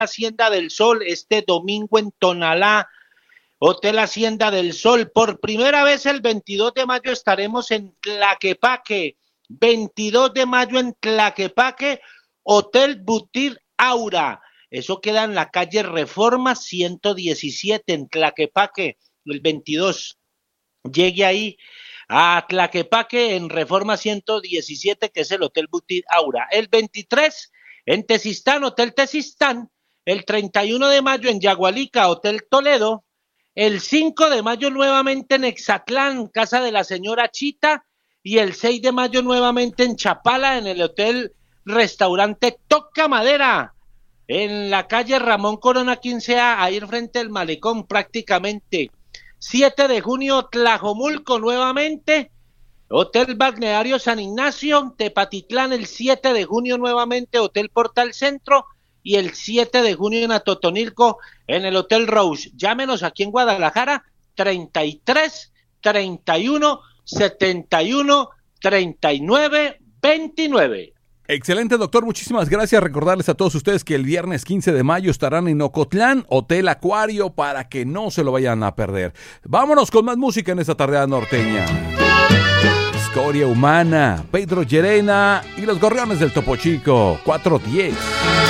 Hacienda del Sol este domingo en Tonalá. Hotel Hacienda del Sol. Por primera vez el 22 de mayo estaremos en Tlaquepaque. 22 de mayo en Tlaquepaque, Hotel Boutique Aura. Eso queda en la calle Reforma 117 en Tlaquepaque, el 22. Llegue ahí a Tlaquepaque en Reforma 117, que es el Hotel Boutique Aura. El 23 en Tezistán, Hotel Tezistán. El 31 de mayo en Yagualica, Hotel Toledo. El 5 de mayo nuevamente en Exatlán, Casa de la Señora Chita. Y el 6 de mayo nuevamente en Chapala, en el Hotel Restaurante Toca Madera, en la calle Ramón Corona 15A, ahí frente al malecón prácticamente. 7 de junio, Tlajomulco nuevamente, Hotel Balneario San Ignacio, Tepatitlán el 7 de junio nuevamente, Hotel Portal Centro, y el 7 de junio en Atotonilco, en el Hotel Rose. Llámenos aquí en Guadalajara, 33 31 71 39 29. Excelente, doctor, muchísimas gracias. Recordarles a todos ustedes que el viernes 15 de mayo estarán en Ocotlán, Hotel Acuario, para que no se lo vayan a perder. Vámonos con más música en esta tardeada norteña. Escoria Humana, Pedro Llerena y los Gorriones del Topo Chico, 410.